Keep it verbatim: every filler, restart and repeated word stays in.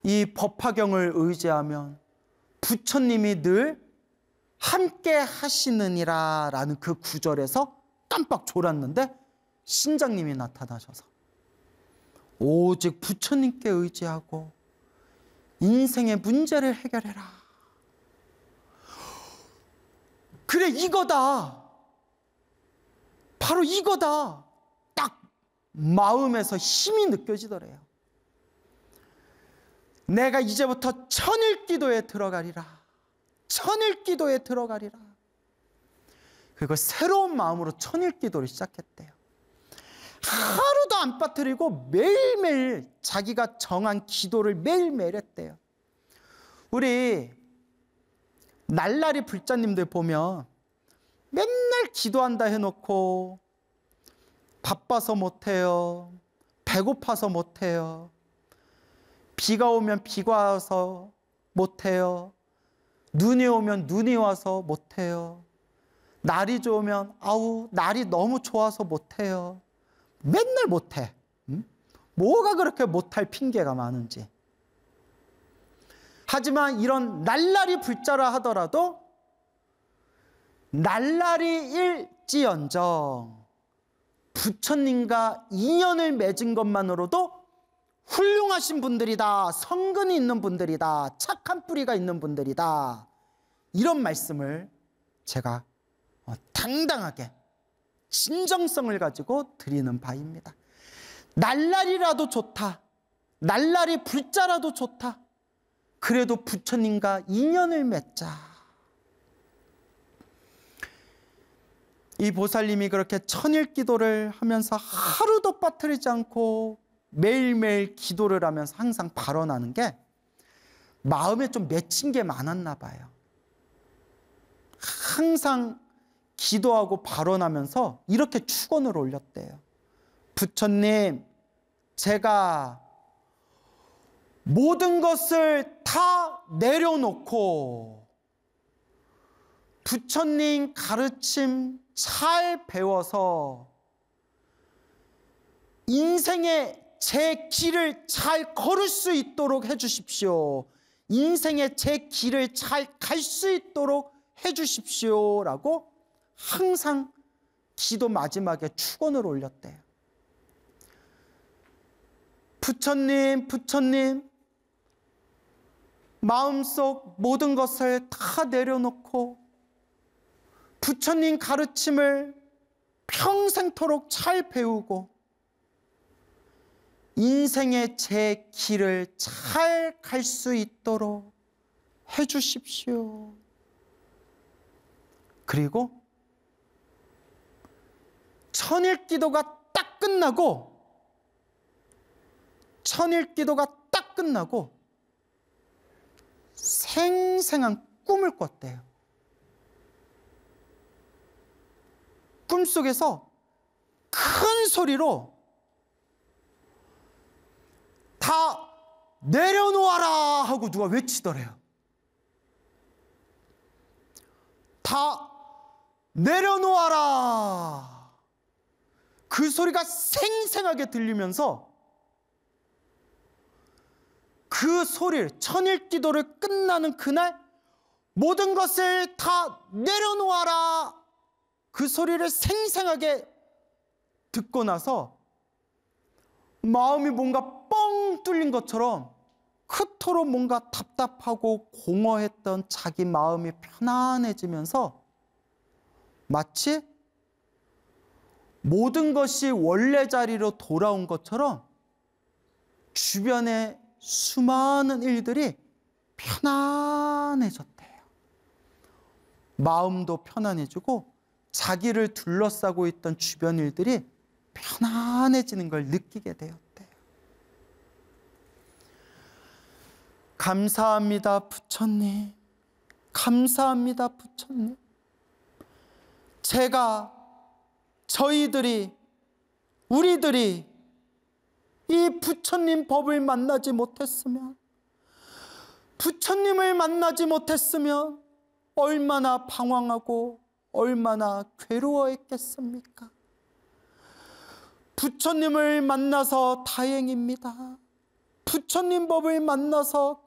이 법화경을 의지하면 부처님이 늘 함께 하시느니라 라는 그 구절에서 깜빡 졸았는데 신장님이 나타나셔서 오직 부처님께 의지하고 인생의 문제를 해결해라. 그래, 이거다. 바로 이거다. 딱 마음에서 힘이 느껴지더래요. 내가 이제부터 천일기도에 들어가리라. 천일기도에 들어가리라. 그리고 새로운 마음으로 천일기도를 시작했대요. 하루도 안 빠뜨리고 매일매일 자기가 정한 기도를 매일매일 했대요. 우리 날라리 불자님들 보면 맨날 기도한다 해놓고 바빠서 못해요. 배고파서 못해요. 비가 오면 비가 와서 못해요. 눈이 오면 눈이 와서 못해요. 날이 좋으면 아우 날이 너무 좋아서 못해요. 맨날 못해. 응? 뭐가 그렇게 못할 핑계가 많은지. 하지만 이런 날라리 불자라 하더라도 날라리일지언정 부처님과 인연을 맺은 것만으로도 훌륭하신 분들이다. 성근이 있는 분들이다. 착한 뿌리가 있는 분들이다. 이런 말씀을 제가 당당하게 진정성을 가지고 드리는 바입니다. 날라리라도 좋다. 날라리 불자라도 좋다. 그래도 부처님과 인연을 맺자. 이 보살님이 그렇게 천일기도를 하면서 하루도 빠뜨리지 않고 매일매일 기도를 하면서 항상 발언하는 게 마음에 좀 맺힌 게 많았나 봐요. 항상 기도하고 발언하면서 이렇게 축원을 올렸대요. 부처님, 제가 모든 것을 다 내려놓고 부처님 가르침 잘 배워서 인생의 제 길을 잘 걸을 수 있도록 해주십시오. 인생의 제 길을 잘 갈 수 있도록 해주십시오 라고 항상 기도 마지막에 축원을 올렸대요. 부처님, 부처님, 마음속 모든 것을 다 내려놓고 부처님 가르침을 평생토록 잘 배우고 인생의 제 길을 잘 갈 수 있도록 해주십시오. 그리고 천일기도가 딱 끝나고 천일기도가 딱 끝나고 생생한 꿈을 꿨대요. 꿈속에서 큰 소리로 다 내려놓아라 하고 누가 외치더래요. 다 내려놓아라. 그 소리가 생생하게 들리면서 그 소리를, 천일기도를 끝나는 그날 모든 것을 다 내려놓아라. 그 소리를 생생하게 듣고 나서 마음이 뭔가 뻥 뚫린 것처럼 그토록 뭔가 답답하고 공허했던 자기 마음이 편안해지면서 마치 모든 것이 원래 자리로 돌아온 것처럼 주변의 수많은 일들이 편안해졌대요. 마음도 편안해지고 자기를 둘러싸고 있던 주변 일들이 편안해지는 걸 느끼게 되었대요. 감사합니다, 부처님. 감사합니다, 부처님. 제가, 저희들이, 우리들이 이 부처님 법을 만나지 못했으면, 부처님을 만나지 못했으면 얼마나 방황하고 얼마나 괴로워했겠습니까? 부처님을 만나서 다행입니다. 부처님 법을 만나서